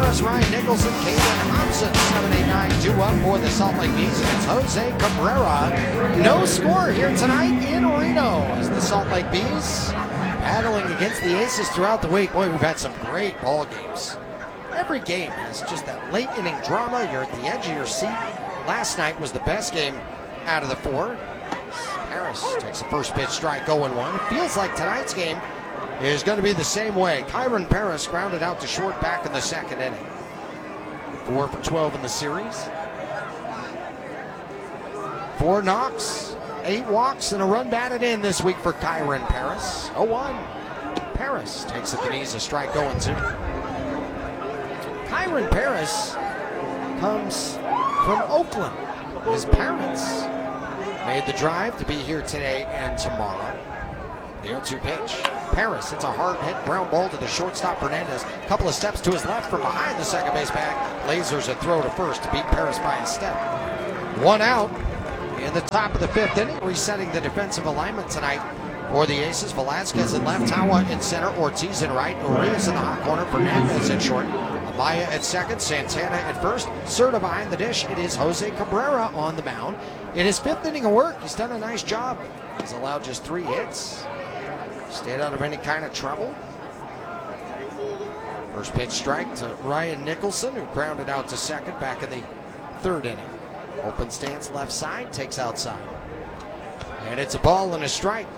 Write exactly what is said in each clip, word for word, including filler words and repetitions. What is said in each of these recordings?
Paris, Ryan Nicholson, Caden Hobson. seven eight nine two up for the Salt Lake Bees against Jose Cabrera. No score here tonight in Reno as the Salt Lake Bees battling against the Aces throughout the week. Boy, we've had some great ball games. Every game has just that late inning drama. You're at the edge of your seat. Last night was the best game out of the four. Paris takes the first pitch strike, oh and one. It feels like tonight's game is going to be the same way. Kyron Paris grounded out to short back in the second inning. Four for twelve in the series. Four knocks, eight walks, and a run batted in this week for Kyron Paris. oh one. Paris takes it to knees, a strike, oh and two. Kyron Paris comes from Oakland. His parents made the drive to be here today and tomorrow. The oh two pitch. Paris hits a hard hit ground ball to the shortstop Fernandez. Couple of steps to his left from behind the second base bag. Lasers a throw to first to beat Paris by a step. One out in the top of the fifth inning. Resetting the defensive alignment tonight for the Aces. Velasquez in left, Tawa in center, Ortiz in right, Urias in the hot corner, Fernandez in short. Amaya at second, Santana at first. Cerda behind the dish. It is Jose Cabrera on the mound. In his fifth inning of work, he's done a nice job. He's allowed just three hits. Stayed out of any kind of trouble. First pitch strike to Ryan Nicholson, who grounded out to second back in the third inning. Open stance left side, takes outside. And it's a ball and a strike.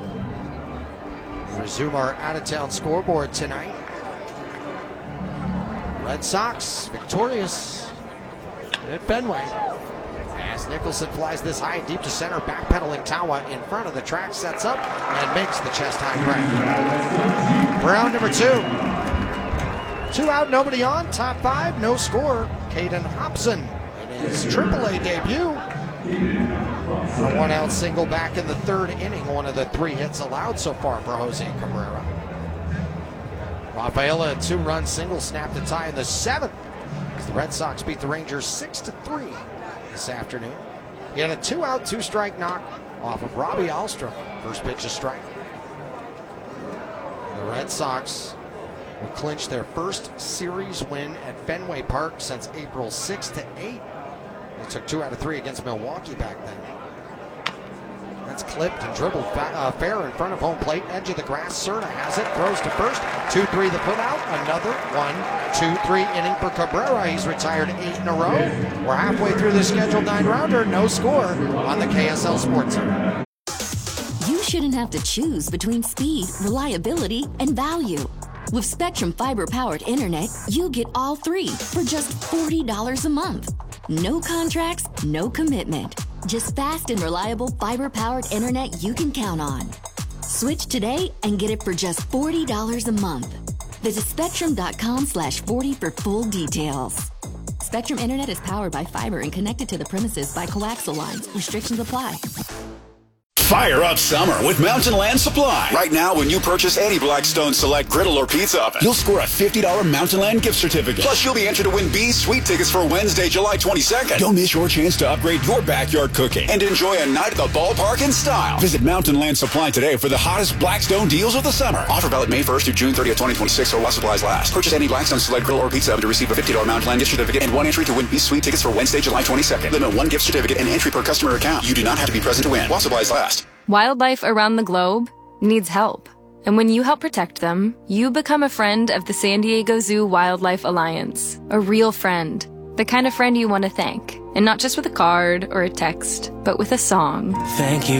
Resume our out-of-town scoreboard tonight. Red Sox victorious at Fenway. As Nicholson flies this high deep to center, backpedaling Tawa in front of the track, sets up and makes the chest high grab. Round number two. Two out, nobody on. Top five, no score. Caden Hobson in his triple A debut. A one out single back in the third inning. One of the three hits allowed so far for Jose Cabrera. Rafaela, a two-run single, snapped the tie in the seventh as the Red Sox beat the Rangers six to three this afternoon. He had a two-out, two-strike knock off of Robbie Alstrom. First pitch a strike. The Red Sox will clinch their first series win at Fenway Park since April sixth to eighth. They took two out of three against Milwaukee back then. That's clipped and dribbled uh, fair in front of home plate. Edge of the grass. Cerda has it. Throws to first. two three the put out. Another one two three inning for Cabrera. He's retired eight in a row. We're halfway through the scheduled nine-rounder. No score on the K S L Sports Center. You shouldn't have to choose between speed, reliability, and value. With Spectrum Fiber-powered internet, you get all three for just forty dollars a month. No contracts, no commitment. Just fast and reliable fiber-powered internet you can count on. Switch today and get it for just forty dollars a month. Visit spectrum.com slash 40 for full details. Spectrum Internet is powered by fiber and connected to the premises by coaxial lines. Restrictions apply. Fire up summer with Mountain Land Supply. Right now, when you purchase any Blackstone Select griddle or pizza oven, you'll score a fifty dollars Mountain Land gift certificate. Plus, you'll be entered to win B's Sweet tickets for Wednesday, July twenty-second. Don't miss your chance to upgrade your backyard cooking and enjoy a night at the ballpark in style. Visit Mountain Land Supply today for the hottest Blackstone deals of the summer. Offer valid May first through June thirtieth, twenty twenty-six, or while supplies last. Purchase any Blackstone Select griddle or pizza oven to receive a fifty dollars Mountain Land gift certificate and one entry to win B's Sweet tickets for Wednesday, July twenty-second. Limit one gift certificate and entry per customer account. You do not have to be present to win while supplies last. Wildlife around the globe needs help. And when you help protect them, you become a friend of the San Diego Zoo Wildlife Alliance. A real friend. The kind of friend you want to thank. And not just with a card or a text, but with a song. Thank you.